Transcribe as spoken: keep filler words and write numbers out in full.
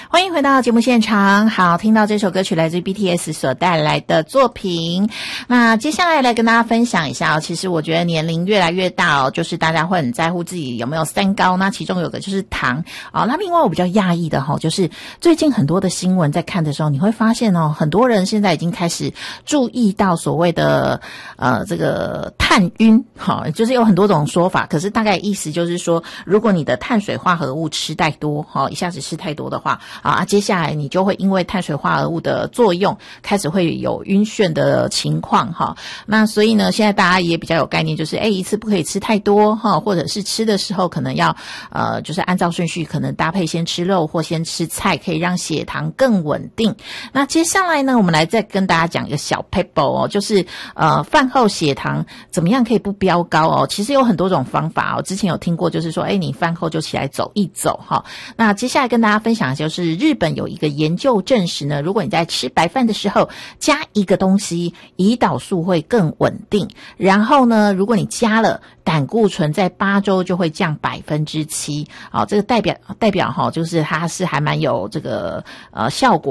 欢迎回到节目现场。好，听到这首歌曲来自于 B T S 所带来的作品。那接下来来跟大家分享一下哦，其实我觉得年龄越来越大哦，就是大家会很在乎自己有没有三高，那其中有个就是糖哦。那另外我比较讶异的哈，就是最近很多的新闻在看的时候，你会发现哦，很多人现在已经开始注意到所谓的呃这个碳晕，好，就是有很多种说法，可是大概意思就是说，如果你的碳水化合物吃太多，哈，一下子吃太多的话。啊，接下来你就会因为碳水化合物的作用，开始会有晕眩的情况哈。那所以呢，现在大家也比较有概念，就是哎，一次不可以吃太多哈，或者是吃的时候可能要呃，就是按照顺序，可能搭配先吃肉或先吃菜，可以让血糖更稳定。那接下来呢，我们来再跟大家讲一个小 paper 哦，就是呃，饭后血糖怎么样可以不飙高哦？其实有很多种方法哦。之前有听过，就是说，哎，你饭后就起来走一走哈。那接下来跟大家分享就是日本有一个研究证实呢，如果你在吃白饭的时候加一个东西，胰岛素会更稳定。然后呢，如果你加了胆固醇，在八周就会降百分之七。好，这个代表代表哈，就是它是还蛮有这个呃效果。